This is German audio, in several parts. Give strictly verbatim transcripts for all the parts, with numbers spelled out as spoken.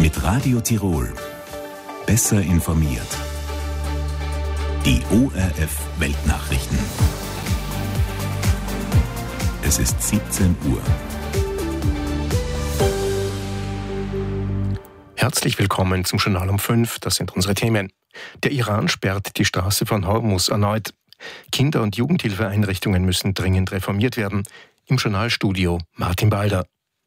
Mit Radio Tirol. Besser informiert. Die O R F Weltnachrichten. Es ist siebzehn Uhr. Herzlich willkommen zum Journal um fünf. Das sind unsere Themen. Der Iran sperrt die Straße von Hormuz erneut. Kinder- und Jugendhilfeeinrichtungen müssen dringend reformiert werden. Im Journalstudio Martin Balder.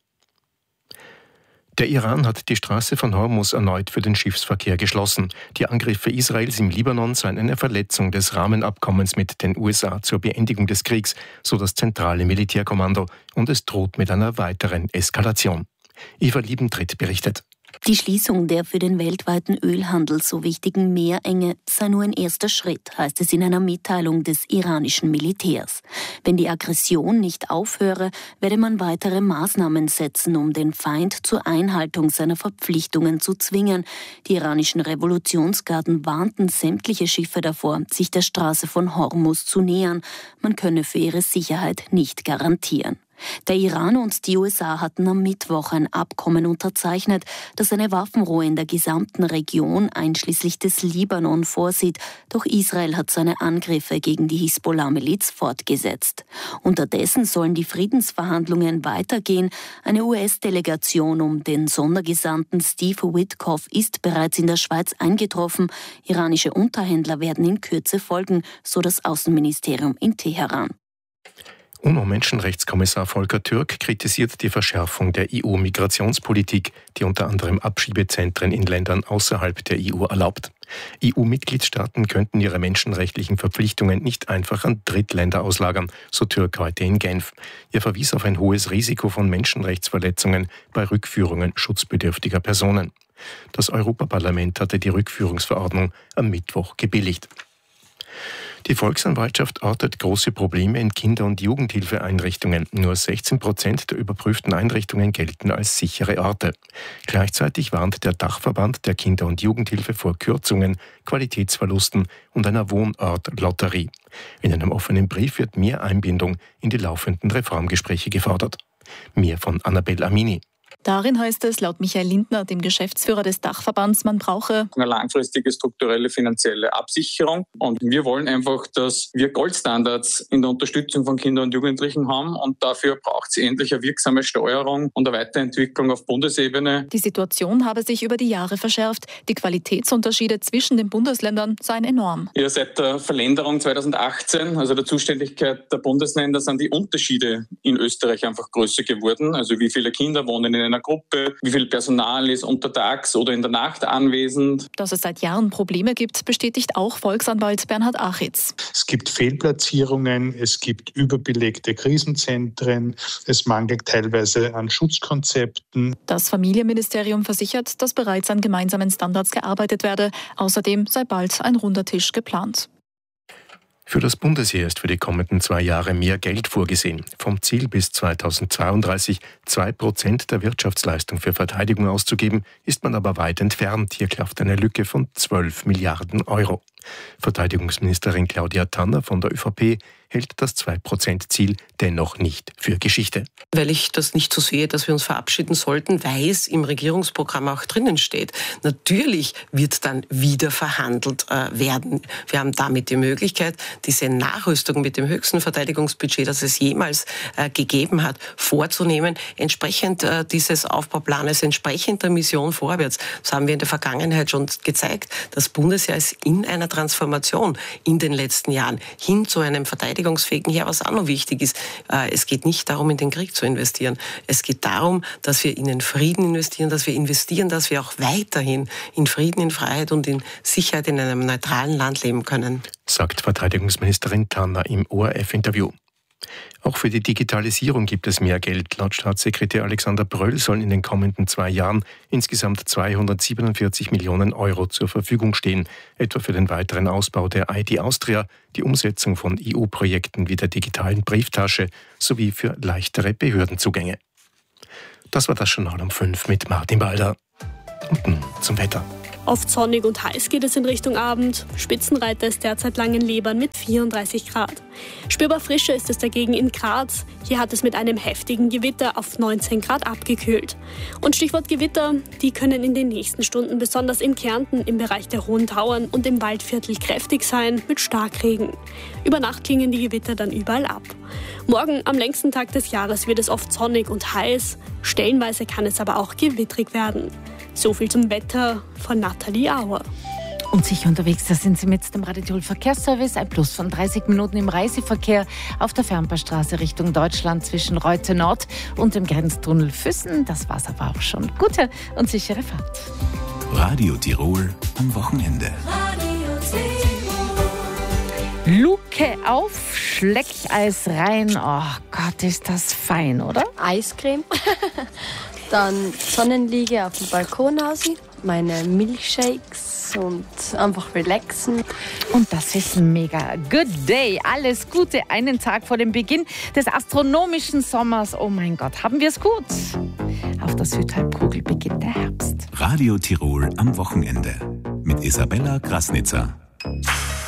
Der Iran hat die Straße von Hormuz erneut für den Schiffsverkehr geschlossen. Die Angriffe Israels im Libanon seien eine Verletzung des Rahmenabkommens mit den U S A zur Beendigung des Kriegs, so das zentrale Militärkommando, und es droht mit einer weiteren Eskalation. Eva Liebentritt berichtet. Die Schließung der für den weltweiten Ölhandel so wichtigen Meerenge sei nur ein erster Schritt, heißt es in einer Mitteilung des iranischen Militärs. Wenn die Aggression nicht aufhöre, werde man weitere Maßnahmen setzen, um den Feind zur Einhaltung seiner Verpflichtungen zu zwingen. Die iranischen Revolutionsgarden warnten sämtliche Schiffe davor, sich der Straße von Hormuz zu nähern. Man könne für ihre Sicherheit nicht garantieren. Der Iran und die U S A hatten am Mittwoch ein Abkommen unterzeichnet, das eine Waffenruhe in der gesamten Region einschließlich des Libanon vorsieht. Doch Israel hat seine Angriffe gegen die Hisbollah-Miliz fortgesetzt. Unterdessen sollen die Friedensverhandlungen weitergehen. Eine U S-Delegation um den Sondergesandten Steve Witkoff ist bereits in der Schweiz eingetroffen. Iranische Unterhändler werden in Kürze folgen, so das Außenministerium in Teheran. UNO-Menschenrechtskommissar Volker Türk kritisiert die Verschärfung der E U-Migrationspolitik, die unter anderem Abschiebezentren in Ländern außerhalb der E U erlaubt. E U-Mitgliedstaaten könnten ihre menschenrechtlichen Verpflichtungen nicht einfach an Drittländer auslagern, so Türk heute in Genf. Er verwies auf ein hohes Risiko von Menschenrechtsverletzungen bei Rückführungen schutzbedürftiger Personen. Das Europaparlament hatte die Rückführungsverordnung am Mittwoch gebilligt. Die Volksanwaltschaft ortet große Probleme in Kinder- und Jugendhilfeeinrichtungen. Nur sechzehn Prozent der überprüften Einrichtungen gelten als sichere Orte. Gleichzeitig warnt der Dachverband der Kinder- und Jugendhilfe vor Kürzungen, Qualitätsverlusten und einer Wohnortlotterie. In einem offenen Brief wird mehr Einbindung in die laufenden Reformgespräche gefordert. Mehr von Annabelle Amini. Darin heißt es laut Michael Lindner, dem Geschäftsführer des Dachverbands, man brauche eine langfristige strukturelle finanzielle Absicherung. Und wir wollen einfach, dass wir Goldstandards in der Unterstützung von Kindern und Jugendlichen haben. Und dafür braucht es endlich eine wirksame Steuerung und eine Weiterentwicklung auf Bundesebene. Die Situation habe sich über die Jahre verschärft. Die Qualitätsunterschiede zwischen den Bundesländern seien enorm. Ja, seit der Verlängerung zweitausendachtzehn, also der Zuständigkeit der Bundesländer, sind die Unterschiede in Österreich einfach größer geworden. Also wie viele Kinder wohnen in einer Gruppe, wie viel Personal ist untertags oder in der Nacht anwesend. Dass es seit Jahren Probleme gibt, bestätigt auch Volksanwalt Bernhard Achitz. Es gibt Fehlplatzierungen, es gibt überbelegte Krisenzentren, es mangelt teilweise an Schutzkonzepten. Das Familienministerium versichert, dass bereits an gemeinsamen Standards gearbeitet werde. Außerdem sei bald ein runder Tisch geplant. Für das Bundesheer ist für die kommenden zwei Jahre mehr Geld vorgesehen. Vom Ziel bis zweitausendzweiunddreißig zwei Prozent der Wirtschaftsleistung für Verteidigung auszugeben, ist man aber weit entfernt. Hier klafft eine Lücke von zwölf Milliarden Euro. Verteidigungsministerin Claudia Tanner von der ÖVP hält das zwei Prozent Ziel dennoch nicht für Geschichte. Weil ich das nicht so sehe, dass wir uns verabschieden sollten, weil es im Regierungsprogramm auch drinnen steht. Natürlich wird dann wieder verhandelt äh, werden. Wir haben damit die Möglichkeit, diese Nachrüstung mit dem höchsten Verteidigungsbudget, das es jemals äh, gegeben hat, vorzunehmen, entsprechend äh, dieses Aufbauplanes, entsprechend der Mission vorwärts. Das haben wir in der Vergangenheit schon gezeigt. Das Bundesheer ist in einer Transformation in den letzten Jahren hin zu einem verteidigungsfähigen Heer, was auch noch wichtig ist. Äh, es geht nicht darum, in den Krieg zu investieren. Es geht darum, dass wir in den Frieden investieren, dass wir investieren, dass wir auch weiterhin in Frieden, in Freiheit und in Sicherheit in einem neutralen Land leben können. Sagt Verteidigungsministerin Tanner im O R F-Interview. Auch für die Digitalisierung gibt es mehr Geld. Laut Staatssekretär Alexander Bröll sollen in den kommenden zwei Jahren insgesamt zweihundertsiebenundvierzig Millionen Euro zur Verfügung stehen, etwa für den weiteren Ausbau der I T Austria, die Umsetzung von E U-Projekten wie der digitalen Brieftasche sowie für leichtere Behördenzugänge. Das war das Journal um fünf mit Martin Balder. Und nun zum Wetter. Oft sonnig und heiß geht es in Richtung Abend. Spitzenreiter ist derzeit Langenlebern mit vierunddreißig Grad. Spürbar frischer ist es dagegen in Graz. Hier hat es mit einem heftigen Gewitter auf neunzehn Grad abgekühlt. Und Stichwort Gewitter, die können in den nächsten Stunden besonders in Kärnten im Bereich der Hohen Tauern und im Waldviertel kräftig sein mit Starkregen. Über Nacht klingen die Gewitter dann überall ab. Morgen, am längsten Tag des Jahres, wird es oft sonnig und heiß. Stellenweise kann es aber auch gewittrig werden. So viel zum Wetter von Nathalie Auer. Und sicher unterwegs, da sind Sie mit dem Radio Tirol Verkehrsservice. Ein Plus von dreißig Minuten im Reiseverkehr auf der Fernbahnstraße Richtung Deutschland zwischen Reute Nord und dem Grenztunnel Füssen. Das war's aber auch schon. Gute und sichere Fahrt. Radio Tirol am Wochenende. Luke auf, Schleckeis rein. Oh Gott, ist das fein, oder? Eiscreme. Dann Sonnenliege auf dem Balkon aus, meine Milchshakes und einfach relaxen. Und das ist mega. Good day, alles Gute, einen Tag vor dem Beginn des astronomischen Sommers. Oh mein Gott, haben wir es gut. Auf der Südhalbkugel beginnt der Herbst. Radio Tirol am Wochenende mit Isabella Krasnitzer.